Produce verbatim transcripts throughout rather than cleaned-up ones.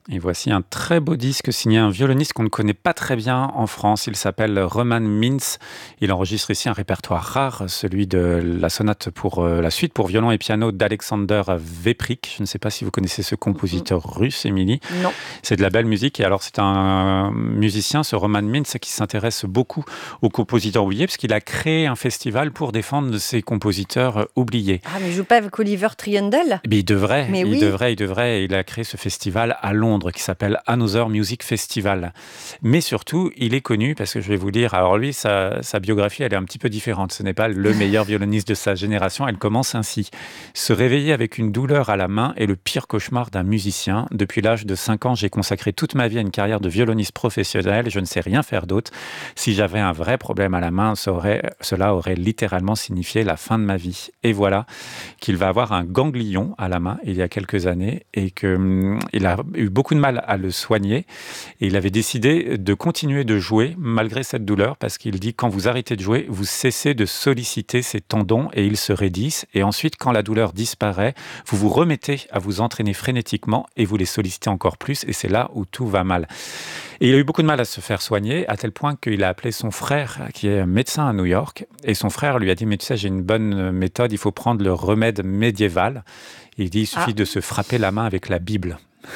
Et voici un très beau disque signé un violoniste qu'on ne connaît pas très bien en France. Il s'appelle Roman Mintz. Il enregistre ici un répertoire rare, celui de la sonate pour euh, la suite pour violon et piano d'Alexander Veprik. Je ne sais pas si vous connaissez ce Mhm. compositeur russe, Émilie. Non. C'est de la belle musique. Et alors, c'est un musicien, ce Roman Mintz, qui s'intéresse beaucoup aux compositeurs oubliés, parce qu'il a créé un festival pour défendre ces compositeurs oubliés. Ah, mais il joue pas avec Oliver Triendl? Mais il devrait, Mais il oui. devrait, il devrait. Il a créé ce festival à Londres qui s'appelle Another Music Festival. Mais surtout, il est connu parce que je vais vous dire, alors lui, sa, sa biographie, elle est un petit peu différente. Ce n'est pas le meilleur violoniste de sa génération. Elle commence ainsi. Se réveiller avec une douleur à la main est le pire cauchemar d'un musicien. Depuis l'âge de cinq ans, j'ai consacré toute ma vie à une carrière de violoniste professionnel. Je ne sais rien faire d'autre. Si j'avais un vrai problème à la main, ça aurait, cela aurait littéralement signifié la fin de ma vie. Et voilà qu'il va avoir un ganglion à la main il y a quelques années et qu'il hum, a eu beaucoup de mal à le soigner. Et il avait décidé de continuer de jouer malgré cette douleur parce qu'il dit quand vous arrêtez de jouer, vous cessez de solliciter ces tendons et ils se raidissent. Et ensuite, quand la douleur disparaît, vous vous remettez à vous entraîner frénétiquement et vous les sollicitez encore plus et c'est là où tout va mal. Et il a eu beaucoup de mal à se faire soigner, à tel point qu'il a appelé son frère, qui est médecin à New York, et son frère lui a dit « Mais tu sais, j'ai une bonne méthode, il faut prendre le remède médiéval. » Il dit « Il Ah, suffit de se frapper la main avec la Bible. »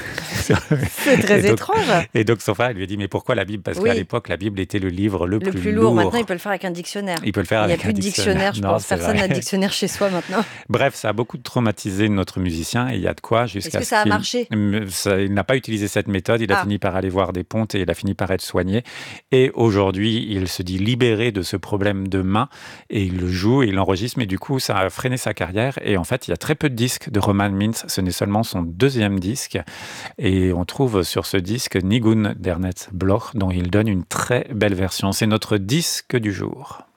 c'est Et très donc, étrange. et donc son frère lui a dit « Mais pourquoi la Bible ?» Parce qu'à Oui, l'époque, la Bible était le livre le le plus plus lourd. lourd. Maintenant, il peut le faire avec un dictionnaire. Il peut le faire Il n'y a avec plus un de dictionnaire. dictionnaire, je Non, pense. c'est Personne n'a de vrai. dictionnaire chez soi maintenant. Bref, ça a beaucoup traumatisé notre musicien et il y a de quoi Est-ce jusqu'à que ce ça a qu'il... marché? Ça, il n'a pas utilisé cette méthode, il a Ah, fini par aller voir des pontes et il a fini par être soigné. Et aujourd'hui, il se dit libéré de ce problème de main et il le joue et il l'enregistre, mais du coup, ça a freiné sa carrière. Et en fait, il y a très peu de disques de Roman Mintz, ce n'est seulement son deuxième disque. Et on trouve sur ce disque Nigun der Netz Bloch, dont il donne une très belle version. C'est notre disque du jour.